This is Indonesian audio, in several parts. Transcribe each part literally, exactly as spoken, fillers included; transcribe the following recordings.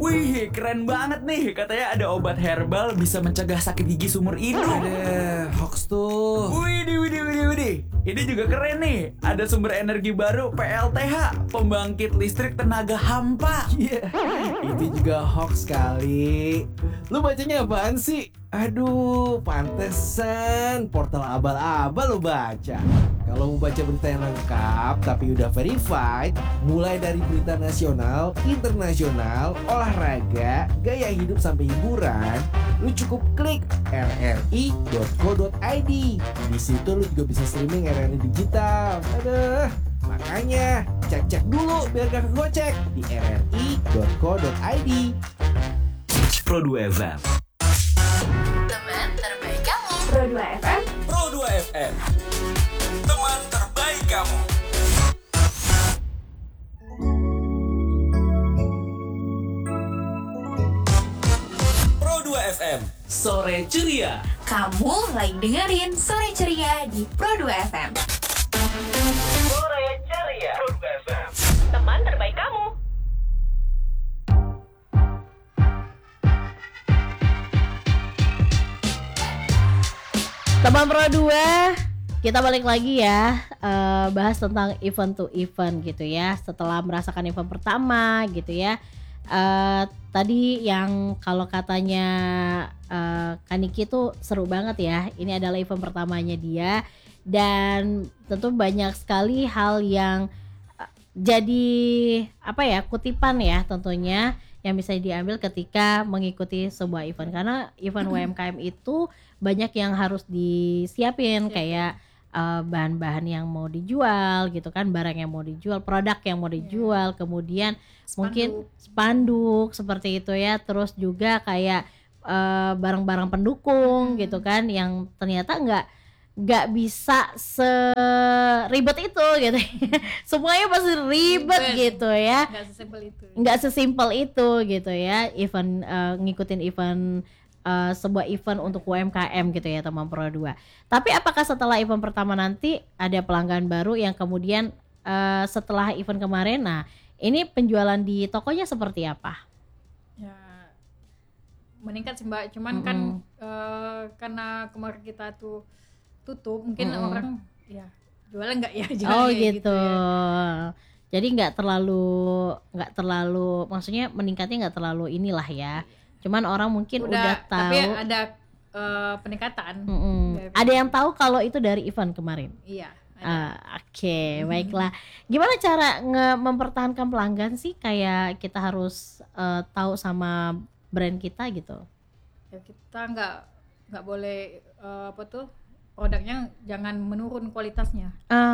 Wih, keren banget nih. Katanya ada obat herbal bisa mencegah sakit gigi seumur hidup. Ada hoax tuh. Widih, widih, widih, widih. Ini juga keren nih. Ada sumber energi baru P L T H, pembangkit listrik tenaga hampa. Iya, yeah. Itu juga hoax kali. Lu bacanya apaan sih? Aduh, pantesan portal abal-abal lu baca. Kalau mau baca berita yang lengkap tapi udah verified, mulai dari berita nasional, internasional, olahraga, gaya hidup sampai hiburan, lu cukup klik r r i dot co dot i d. Di situ lu juga bisa streaming R R I digital. Aduh, makanya cek-cek dulu biar gak kegocek di r r i dot co dot i d. Pro dua F M. Teman terbaik kamu. Pro dua F M. Pro dua F M. Teman terbaik kamu. Pro dua F M. Sore ceria. Kamu lagi dengerin Sore Ceria di Pro dua F M. Sore ceria. Pro dua F M. Teman terbaik kamu. Teman Pro dua, kita balik lagi ya, uh, bahas tentang event to event gitu ya. Setelah merasakan event pertama gitu ya, uh, tadi yang kalau katanya uh, Kaniki tuh seru banget ya. Ini adalah event pertamanya dia, dan tentu banyak sekali hal yang uh, jadi apa ya, kutipan ya tentunya yang bisa diambil ketika mengikuti sebuah event. Karena event U M K M itu banyak yang harus disiapin, kayak uh, bahan-bahan yang mau dijual gitu kan, barang yang mau dijual, produk yang mau dijual, yeah. Kemudian spanduk. Mungkin spanduk seperti itu ya, terus juga kayak uh, barang-barang pendukung hmm. gitu kan, yang ternyata nggak nggak bisa seribet itu gitu. Semuanya pasti ribet gitu ya, nggak sesimpel itu nggak sesimpel itu gitu ya, event uh, ngikutin event Uh, sebuah event untuk U M K M gitu ya teman Pro dua. Tapi apakah setelah event pertama nanti ada pelanggan baru yang kemudian uh, setelah event kemarin, nah ini penjualan di tokonya seperti apa? Ya meningkat sih Mbak, cuman mm-hmm. kan uh, karena kemarin kita tuh tutup, mungkin mm-hmm. orang ya jualan nggak ya jualan oh gitu, gitu ya. Jadi nggak terlalu nggak terlalu maksudnya meningkatnya nggak terlalu inilah ya. Cuman orang mungkin udah, udah tahu. Tapi ada uh, peningkatan. Ada yang tahu kalau itu dari event kemarin. Iya. Uh, Oke, okay, mm-hmm. baiklah. Gimana cara nge- mempertahankan pelanggan sih? Kayak kita harus uh, tahu sama brand kita gitu. Ya kita nggak nggak boleh uh, apa tuh produknya jangan menurun kualitasnya.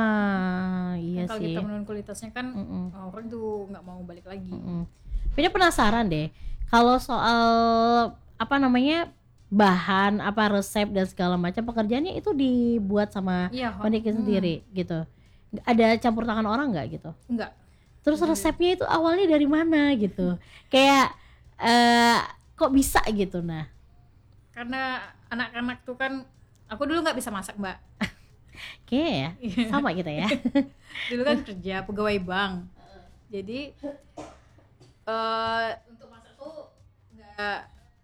Ah iya kan sih. Kalau kita menurun kualitasnya kan Mm-mm. orang tuh nggak mau balik lagi. Punya penasaran deh. Kalau soal apa namanya bahan, apa resep dan segala macam, pekerjaannya itu dibuat sama iya, Kaniki hmm. sendiri gitu. Ada campur tangan orang nggak gitu? Enggak. Terus resepnya itu awalnya dari mana gitu? Kayak uh, kok bisa gitu nah? Karena anak-anak tuh kan, aku dulu nggak bisa masak Mbak. Oke ya, sama kita ya. Dulu kan kerja pegawai bank, jadi uh, nggak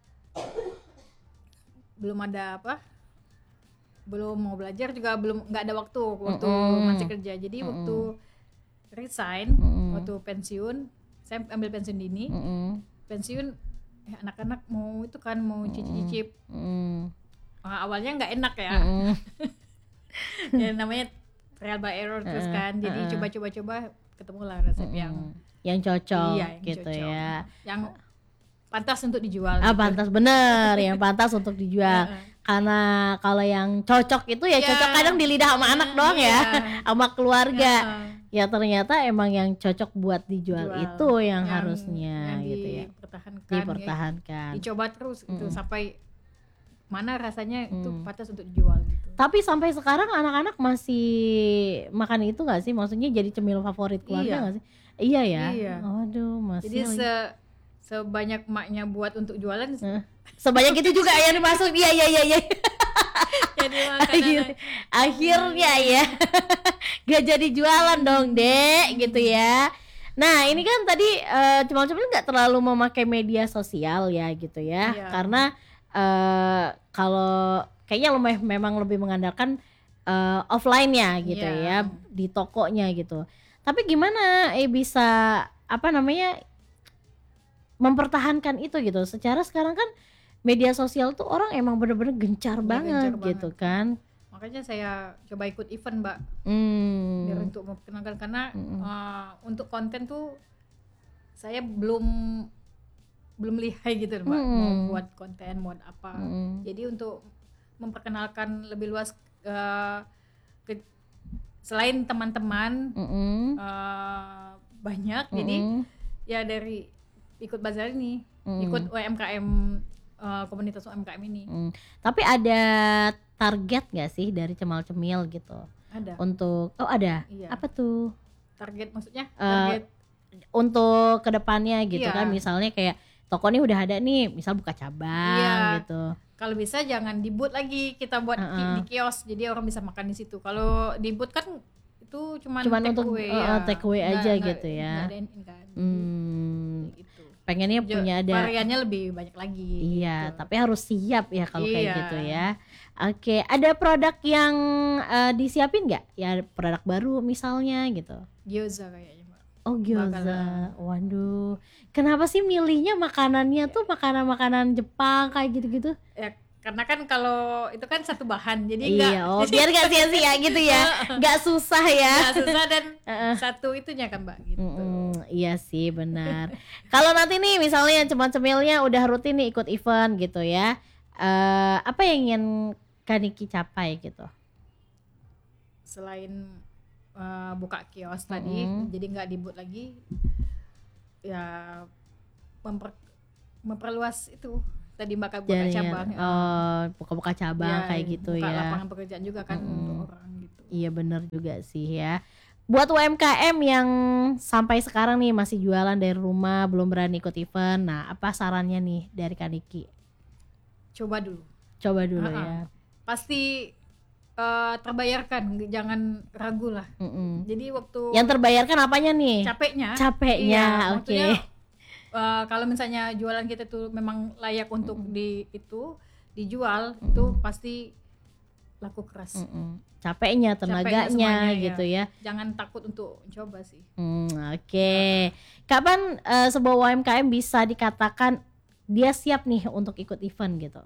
belum ada apa belum mau belajar juga belum nggak ada waktu waktu mm-hmm. masih kerja jadi mm-hmm. waktu resign mm-hmm. waktu pensiun saya ambil pensiun dini mm-hmm. pensiun ya anak-anak mau itu kan mau cicip-cicip mm-hmm. nah, awalnya nggak enak ya mm-hmm. ya namanya trial by error uh, terus kan jadi uh, coba-coba-coba ketemulah resep mm-hmm. yang yang cocok iya, yang gitu cocok. ya Yang pantas untuk dijual. Ah gitu. pantas bener, yang pantas untuk dijual. Karena kalau yang cocok itu ya yeah. cocok kadang di lidah sama anak doang yeah. ya, sama keluarga. Yeah. Ya ternyata emang yang cocok buat dijual Jual. itu yang, yang harusnya yang gitu ya. Dipertahankan. Dipertahankan. Ya. Dicoba terus mm. itu sampai mana rasanya mm. itu pantas untuk dijual gitu. Tapi sampai sekarang anak-anak masih makan itu nggak sih? Maksudnya jadi cemil favorit keluarga nggak iya. sih? Iya ya. Iya. Aduh masih. Jadi se sebanyak maknya buat untuk jualan uh, sebanyak itu juga yang dimasuk iya iya iya iya jadi Akhir, akhirnya ya gak jadi jualan dong dek gitu ya. Nah ini kan tadi uh, Cemal-Cemil nggak terlalu memakai media sosial ya gitu ya, Iya. karena uh, kalau kayaknya lo me- memang lebih mengandalkan uh, offline-nya gitu Iya. ya, di tokonya gitu. Tapi gimana eh bisa apa namanya mempertahankan itu gitu? Secara sekarang kan media sosial tuh orang emang bener-bener gencar Iya, banget gencar gitu banget. kan. Makanya saya coba ikut event mbak, Hmm. biar untuk memperkenalkan karena Mm-mm. uh, untuk konten tuh saya belum belum lihai gitu mbak, Mm-mm. mau buat konten mau apa. Mm-mm. Jadi untuk memperkenalkan lebih luas uh, ke- selain teman-teman Mm-mm. uh, banyak, jadi Mm-mm. ya dari ikut bazar ini, Mm-mm. ikut U M K M uh, komunitas U M K M ini Hmm. Tapi ada target gak sih dari Cemal-Cemil gitu ada untuk oh ada Iya. apa tuh target, maksudnya Eh, target untuk kedepannya gitu Iya. kan, misalnya kayak toko nih udah ada nih, misal buka cabang Iya. gitu. kalau bisa jangan di booth lagi, kita buat ki- Uh-uh. di kios jadi orang bisa makan di situ. Kalau di booth kan itu cuman, Cuman take untuk, away, uh, ya. take away Nggak- aja nggak- gitu ya. nggak ada in kan. Hmm, Gitu. pengennya Jo- punya ada. variannya lebih banyak lagi. Iya, gitu. tapi harus siap ya kalau kayak Iya. gitu ya. Oke, ada produk yang eh, disiapin nggak? Ya produk baru misalnya gitu. Gyoza kayaknya Mbak. Oh gyoza, Bakalan. waduh. Kenapa sih milihnya makanannya tuh makanan-makanan Jepang kayak gitu-gitu? Ya karena kan kalau itu kan satu bahan jadi Iya, enggak oh biar gak sia-sia gitu ya, nggak susah ya. nggak susah dan Heeh. satu itunya kan Mbak gitu. Mm-mm, iya sih benar. Kalau nanti nih misalnya Cemal-Cemilnya udah rutin nih ikut event gitu ya, eh apa yang ingin Kaniki capai gitu? Selain uh, buka kios tadi, Mm-mm. jadi nggak di booth lagi, ya memper, memperluas itu tadi Mbak buka Jaringan, cabang, ya. oh buka-buka cabang Ya, kayak gitu buka ya. lapangan pekerjaan juga kan Mm-mm. untuk orang gitu. Iya bener juga sih ya. Buat U M K M yang sampai sekarang nih masih jualan dari rumah, belum berani ikut event, nah apa sarannya nih dari Kaniki? Coba dulu, Coba dulu Ha-ha. ya. pasti uh, terbayarkan, jangan ragu lah. Mm-mm. Jadi waktu Yang terbayarkan apanya nih? capeknya, Capeknya, iya, oke. maksudnya, uh, kalau misalnya jualan kita tuh memang layak untuk di itu dijual, itu pasti laku keras. Mm-mm. Capeknya, tenaganya semuanya, gitu ya. Jangan takut untuk coba sih. Hmm, oke. Kapan eh, sebuah U M K M bisa dikatakan dia siap nih untuk ikut event gitu?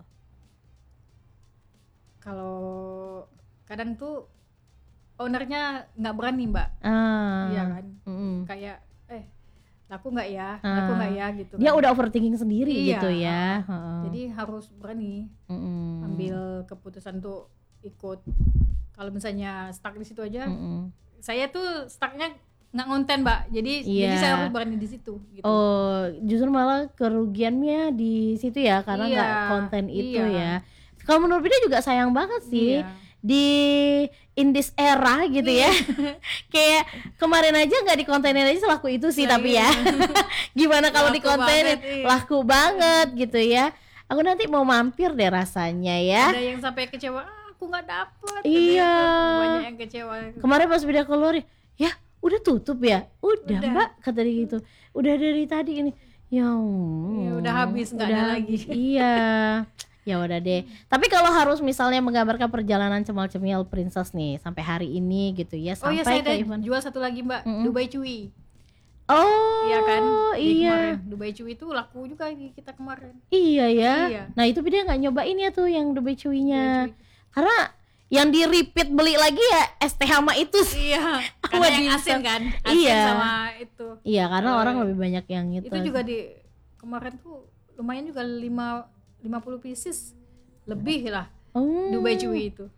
Kalau kadang tuh ownernya nggak berani Mbak, Ah. iya kan? Mm-mm. Kayak eh laku nggak ya, Ah. laku nggak ya gitu. Dia kan. udah overthinking sendiri Iya. gitu ya. Heeh. Jadi harus berani Mm-mm. ambil keputusan untuk ikut. Kalau misalnya stuck di situ aja, Mm-mm. saya tuh stucknya nggak ngonten Mbak, jadi Iya. jadi saya harus berani di situ. Gitu. Oh, justru malah kerugiannya di situ ya karena Iya, nggak konten itu iya. ya. Kalau menurut Bida juga sayang banget sih Iya. di in this era gitu ya. Kayak kemarin aja nggak dikontenin aja selaku itu sih, Nah, tapi iya. ya gimana kalau Laku dikontenin banget, iya. laku banget gitu ya. Aku nanti mau mampir deh rasanya ya. Ada yang sampai kecewa, ah, aku nggak dapet. Iya. Banyak yang kecewa. Kemarin pas Bida keluar ya udah tutup ya. Udah, Udah. Mbak kata dia gitu. Udah dari tadi ini. Ya, Ya, udah habis, nggak udah ada habis. lagi. Iya. Ya udah deh. Tapi kalau harus misalnya menggambarkan perjalanan Cemal-Cemil Princess nih sampai hari ini gitu ya, Oh sampai iya, saya ke ada event. jual satu lagi Mbak, Mm-mm. Dubai Cuy. Oh, Iya kan? Di iya. kemarin. Dubai Cuy itu laku juga di kita kemarin. Iya ya. Iya. Nah, itu dia nggak nyobain ya tuh yang Dubai Cuy-nya. Dubai Cuy. Karena yang di repeat beli lagi ya es teh sama itu sih. Iya, Sama karena yang dimsum. asin kan, asin Iya. sama itu. Iya, karena Oh, orang iya. lebih banyak yang gitu. Itu juga di kemarin tuh lumayan juga lima lima puluh pieces lebih lah Oh. Dubai Cuy itu.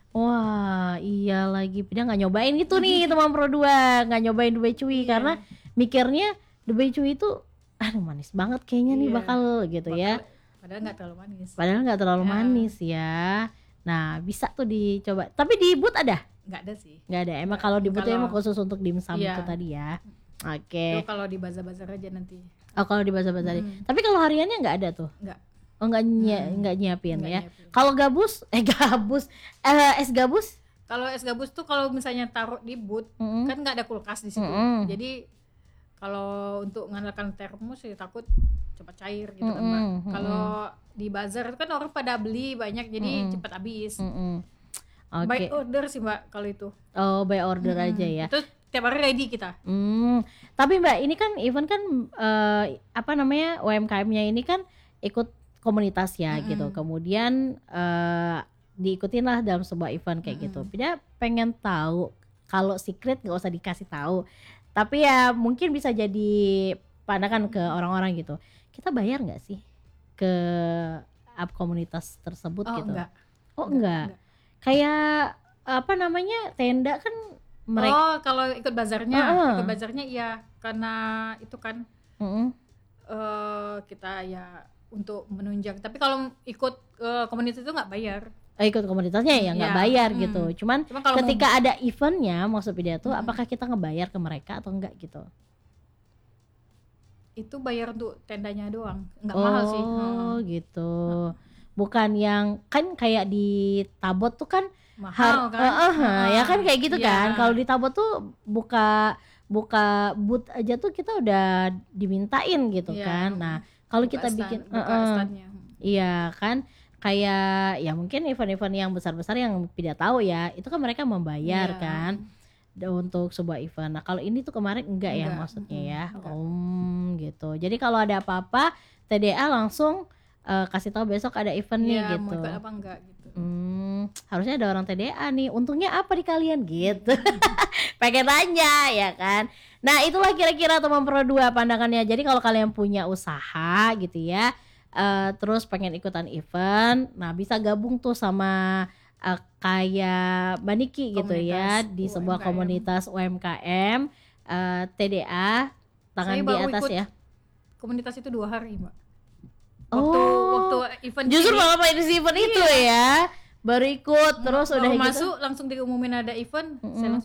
Wah, iya lagi. Dia nggak nyobain itu nih teman Pro dua, nggak nyobain Dubai Cuy Iya. karena mikirnya Dubai Cuy itu aduh manis banget kayaknya nih Iya. bakal gitu ya. Bakal- Padahal nggak terlalu manis. Padahal nggak terlalu Ya. manis ya. Nah, bisa tuh dicoba. Tapi di booth ada? Nggak ada sih. Nggak ada. Emang kalau di booth Kalau- emang khusus untuk dimsum Iya. itu tadi ya. Oke. Itu kalau di bazar-bazar aja nanti. Oh, kalau di bazar-bazar tadi. Hmm. Tapi kalau hariannya nggak ada tuh. Nggak. Oh, nggak nyia- Hmm. nggak nyiapin Nggak ya. nyiapin. Kalau gabus, eh gabus, eh es gabus? Kalau es gabus tuh kalau misalnya taruh di booth Mm-mm. kan nggak ada kulkas di situ. Mm-mm. Jadi Kalau untuk mengandalkan termos sih takut cepat cair gitu kan, Mbak. Mm-mm, mm-mm. Kalau di bazar itu kan orang pada beli banyak jadi Mm-mm. cepat habis. Mm-mm. Oke. By order sih, Mbak, kalau itu. Oh, by order Mm-mm. aja ya. Itu tiap hari ready kita. Hmm, tapi Mbak, ini kan event kan eh, apa namanya U M K M-nya ini kan ikut komunitas ya Mm-mm. gitu. Kemudian eh, diikutin lah dalam sebuah event kayak gitu. Dia pengen tahu, kalau secret nggak usah dikasih tahu. Tapi ya mungkin bisa jadi pandangan ke orang-orang gitu. Kita bayar nggak sih ke up komunitas tersebut Oh, gitu? enggak. Oh enggak. Kayak apa namanya tenda kan mereka. Oh, kalau ikut bazarnya, Uh-uh. ikut bazarnya iya, karena itu kan Mm-mm. eh, kita ya untuk menunjang. Tapi kalau ikut eh, komunitas itu nggak bayar. Eh, ikut komunitasnya ya nggak Iya, bayar mm. gitu. Cuman Cuma kalau ketika ada eventnya maksud dia tuh Mm. apakah kita ngebayar ke mereka atau enggak gitu? itu bayar untuk tendanya doang, nggak Oh mahal sih. Hmm. gitu. Bukan yang kan kayak di Tabot tuh kan Mahal har- kan? Eh, eh, Heeh. ya kan kayak gitu Iya. kan. Kalau di Tabot tuh buka buka booth aja tuh kita udah dimintain gitu Iya. kan. Nah, kalau Buka kita stand- bikin buka eh, eh. standnya. Iya kan, kayak ya mungkin event-event yang besar-besar yang tidak tahu ya, itu kan mereka membayar Iya. kan da- untuk sebuah event. Nah kalau ini tuh kemarin enggak, ya Enggak, maksudnya mm-mm, ya, enggak. om gitu. Jadi kalau ada apa-apa T D A langsung eh, kasih tahu besok ada event nih Iya, gitu. mau ikut apa enggak gitu. Hmm, harusnya ada orang T D A nih. Untungnya apa di kalian gitu? Pengen nanya ya kan. Nah itulah kira-kira teman Pro dua pandangannya. Jadi kalau kalian punya usaha gitu ya, eh, terus pengen ikutan event, nah bisa gabung tuh sama eh, kayak Mbak Niki gitu ya Komunitas di sebuah U M K M. komunitas U M K M eh, T D A tangan Saya di baru atas ikut ya. Komunitas itu dua hari, Mbak. Oh. Waktu waktu event Justru ini, malah main di event itu ya. Baru ikut terus baru udah gitu. masuk langsung diumumin ada event, saya langsung